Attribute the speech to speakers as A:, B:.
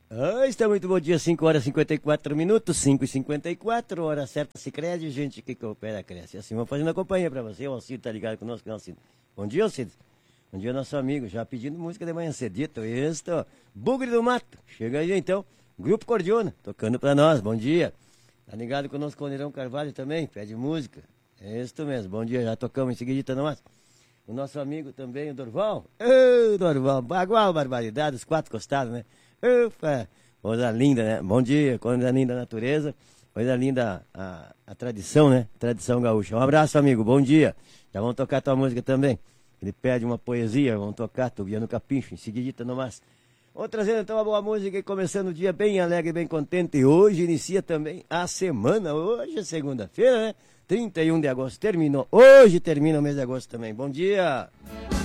A: Está muito bom dia, 5 horas e 54 minutos, 5h54, hora certa Sicredi, gente que coopera, cresce. Assim, vamos fazendo a companhia pra você, o Alcido tá ligado conosco, não, Alcido? Bom dia, Alcido. Bom dia, nosso amigo, já pedindo música de manhã cedito, isso, Bugre do Mato, chega aí então, Grupo Cordiona, tocando pra nós, bom dia. Tá ligado conosco, o Nerão Carvalho também, pede música, é isso mesmo, bom dia, já tocamos em seguida nós. O nosso amigo também, o Dorval, Dorval, bagual, barbaridade, os quatro costados, né? Ufa, coisa linda, né? Bom dia, coisa linda a natureza, coisa linda a tradição, né? Tradição gaúcha. Um abraço, amigo, bom dia. Já vamos tocar tua música também. Ele pede uma poesia, vamos tocar, Tubiano Capincho, em seguidita nomás. Vamos trazendo então uma boa música e começando o dia bem alegre, bem contente. E hoje inicia também a semana, hoje é segunda-feira, né? 31 de agosto, terminou. Hoje termina o mês de agosto também. Bom dia!